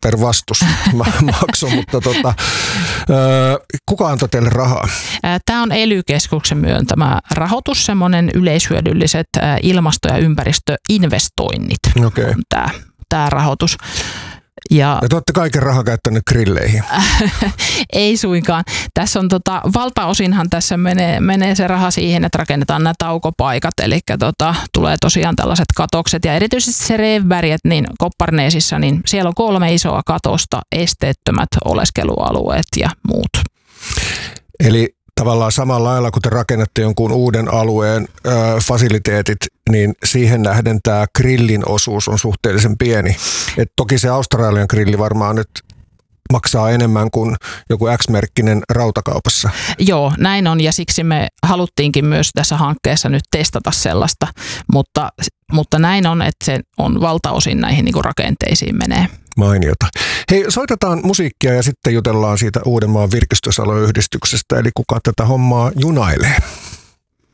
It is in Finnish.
per vastus maksu, mutta kuka antoi teille rahaa? Tämä on ELY-keskuksen myöntämä rahoitus, semmoinen yleishyödylliset ilmasto- ja ympäristöinvestoinnit. Okay. Tämä rahoitus. Ja te olette kaiken rahaa käyttänyt grilleihin. Ei suinkaan. Tässä on valtaosinhan tässä menee se raha siihen, että rakennetaan nämä taukopaikat, eli tulee tosiaan tällaiset katokset ja erityisesti se Revberget, niin Kopparneesissa, niin siellä on 3 isoa katosta, esteettömät oleskelualueet ja muut. Eli tavallaan samalla lailla, kun te rakennatte jonkun uuden alueen fasiliteetit, niin siihen nähden tämä grillin osuus on suhteellisen pieni. Et toki se Australian grilli varmaan nyt maksaa enemmän kuin joku X-merkkinen rautakaupassa. Joo, näin on ja siksi me haluttiinkin myös tässä hankkeessa nyt testata sellaista, mutta näin on, että se on valtaosin näihin niin kuin rakenteisiin menee. Mainiota. Hei, soitetaan musiikkia ja sitten jutellaan siitä Uudenmaan virkistysalueyhdistyksestä, eli kuka tätä hommaa junailee.